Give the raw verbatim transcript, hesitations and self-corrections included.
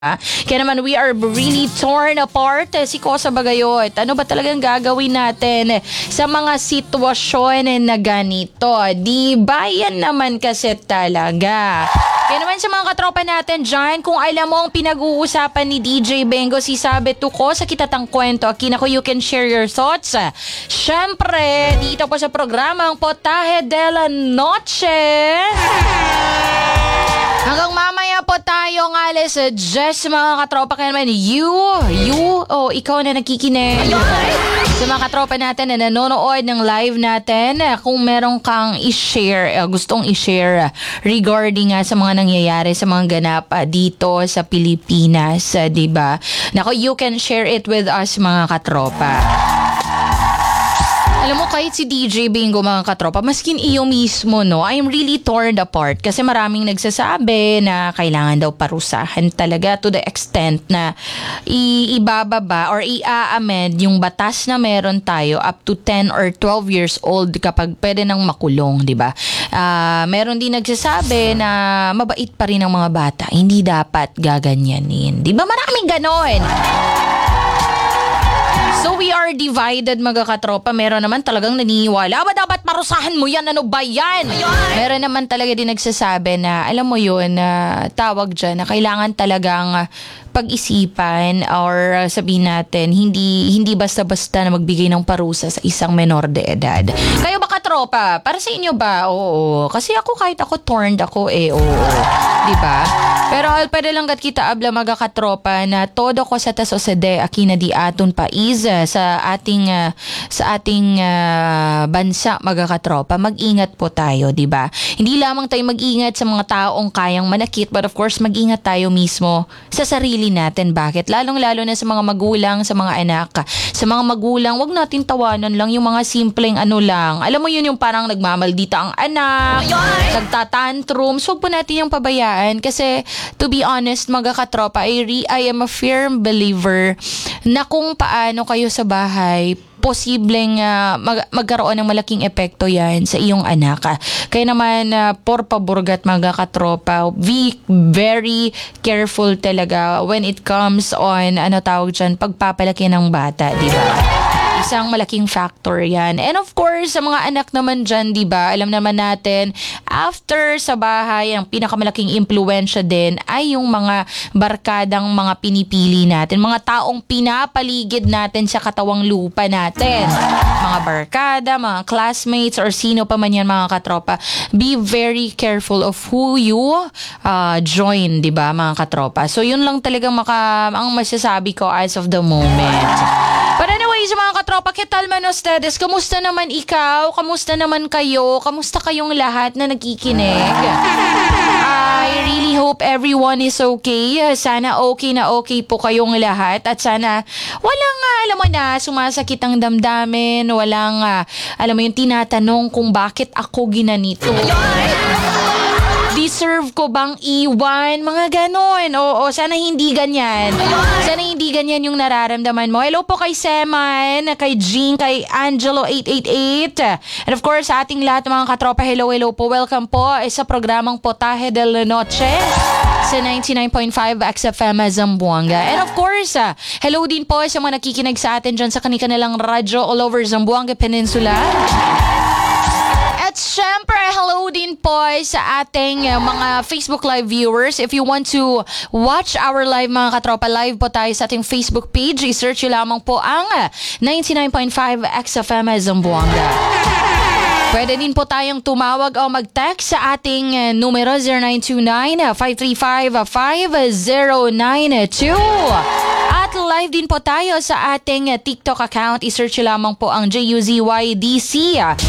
Kaya naman we are really torn apart. Si Kosa Bagayot, ano ba talagang gagawin natin sa mga sitwasyon na ganito? Di ba yan naman kasi talaga? Kaya naman sa mga katropa natin dyan, kung alam mo ang pinag-uusapan ni D J Bengo, si Sabi Tuko sa Kitatang Kwento, akin ako, you can share your thoughts. Siyempre, dito po sa programang Potahe de la Noche. Hanggang mamaya po tayong alis sa Jess, mga katropa. Kaya naman, you, you, oh, ikaw na nakikinig. Sa mga katropa natin na nanonood ng live natin, kung meron kang i-share, uh, gustong i-share uh, regarding uh, sa mga nangyayari, sa mga ganap uh, dito sa Pilipinas, uh, diba? Nako, you can share it with us, mga katropa. Alam mo, kahit si D J Bingo, mga katropa, maskin iyo mismo, no, I'm really torn apart kasi maraming nagsasabi na kailangan daw parusahan talaga to the extent na i-ibababa or i-amend yung batas na meron tayo up to ten or twelve years old kapag pwede nang makulong, di ba? Uh, meron din nagsasabi na mabait pa rin ang mga bata, hindi dapat gaganyanin. Di ba? Maraming ganon. So we are divided, mga katropa. Meron naman talagang naniniwala, ba dapat parusahan mo yan? Ano ba yan? Meron naman talaga din nagsasabi na, alam mo yun, na uh, tawag dyan, na kailangan talagang uh, pag-isipan or uh, sabihin natin, hindi hindi basta-basta na magbigay ng parusa sa isang menor de edad. Kayo ba, katropa? Para sa inyo ba? Oo. Kasi ako, kahit ako, torned ako eh. Oo. Diba? Pero pwede lang kat kita abla, mga katropa, na todo ko sa tasosede akina di aton pais sa ating uh, sa ating uh, bansa, mga katropa. Mag-ingat po tayo, di ba? Hindi lamang tayo mag-ingat sa mga taong kayang manakit, but of course mag-ingat tayo mismo sa sarili natin. Bakit? Lalong-lalo na sa mga magulang, sa mga anak. Sa mga magulang, wag natin tawanan lang yung mga simpleng ano lang. Alam mo yun, yung parang nagmamaldita ang anak, nagtatantrums. Wag po natin yung pabayaan kasi to be honest, mga katropa, I, re- I am a firm believer na kung paano kayo sa bahay, posibleng uh, mag- magkaroon ng malaking epekto yan sa iyong anak. Kaya naman, uh, por paburgat, mga katropa, be very careful talaga when it comes on, ano tawag dyan, pagpapalaki ng bata, di ba? Isang malaking factor yan. And of course, sa mga anak naman dyan, di ba, alam naman natin, after sa bahay, ang pinakamalaking impluensya din ay yung mga barkadang mga pinipili natin. Mga taong pinapaligid natin sa katawang lupa natin. Mga barkada, mga classmates, or sino pa man yan, mga katropa. Be very careful of who you uh, join, di ba, mga katropa. So, yun lang talagang maka, ang masasabi ko as of the moment. But anyways, mga katropa, ketal man ustedes? Kamusta naman ikaw? Kamusta naman kayo? Kamusta kayong lahat na nagkikinig? I really hope everyone is okay. Sana okay na okay po kayong lahat. At sana walang, uh, alam mo na, sumasakit ang damdamin. Walang, uh, alam mo yung tinatanong kung bakit ako ginanito. Deserve ko bang iwan? Mga ganon. Oo, sana hindi ganyan. Sana hindi ganyan yung nararamdaman mo. Hello po kay Seman, kay Jean, kay Angelo eight eight eight. And of course, sa ating lahat mga katropa, hello, hello po. Welcome po sa programang Potahe de la Noche sa ninety-nine point five X F M Zamboanga. And of course, uh, hello din po sa mga nakikinig sa atin dyan sa kanilang radyo all over Zamboanga Peninsula. At syempre, hello din po sa ating uh, mga Facebook Live viewers. If you want to watch our live, mga katropa, live po tayo sa ating Facebook page. I-search nyo lamang po ang uh, ninety-nine point five X F M Zamboanga. Pwede din po tayong tumawag o mag-text sa ating uh, numero zero nine two nine, five three five, five zero nine two. At live din po tayo sa ating uh, TikTok account. I-search nyo lamang po ang J U Z Y D C.